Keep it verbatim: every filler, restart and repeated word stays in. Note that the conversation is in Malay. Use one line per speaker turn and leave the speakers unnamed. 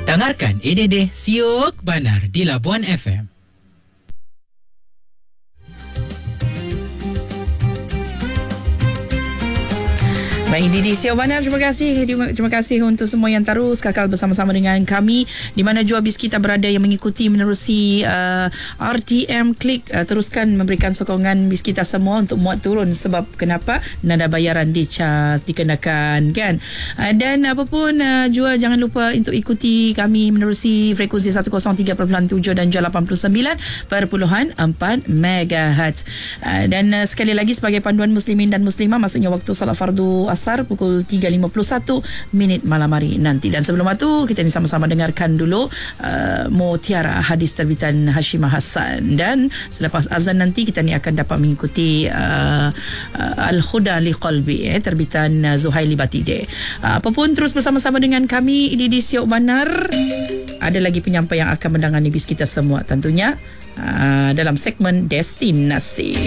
Dengarkan ini deh Siok Banar di Labuan F M.
Baik, ini di Siok Banar. Terima kasih. Terima kasih untuk semua yang terus kakal bersama-sama dengan kami di mana jua bis kita berada yang mengikuti menerusi uh, R T M Klik. Uh, teruskan memberikan sokongan bis kita semua untuk muat turun. Sebab kenapa? Nada bayaran dicas dikenakan kan. Uh, dan apapun uh, jua jangan lupa untuk ikuti kami menerusi frekuensi seratus tiga perpuluhan tujuh dan jua lapan puluh sembilan perpuluhan empat megahertz. Uh, dan uh, sekali lagi sebagai panduan muslimin dan muslimah, maksudnya waktu solat fardu asar pukul tiga lima puluh satu minit malam hari nanti. Dan sebelum itu kita ni sama-sama dengarkan dulu uh, Mutiara, hadis terbitan Hashimah Hassan, dan selepas azan nanti kita ni akan dapat mengikuti uh, uh, Al-Huda li Qalbi eh, terbitan uh, Zuhaili Batide. Uh, apapun terus bersama-sama dengan kami di di Siok Banar. Ada lagi penyampai yang akan mendangani bis kita semua tentunya uh, dalam segmen Destinasi.